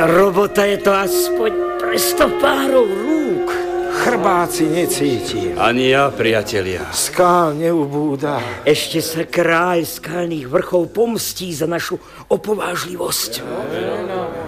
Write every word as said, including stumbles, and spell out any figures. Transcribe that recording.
Robota je to aspoň pre stopárov rúk. Chrbáci necítim. Ani ja, priatelia. Skál neubúda. Ešte sa kráľ skalných vrchov pomstí za našu opovážlivosť.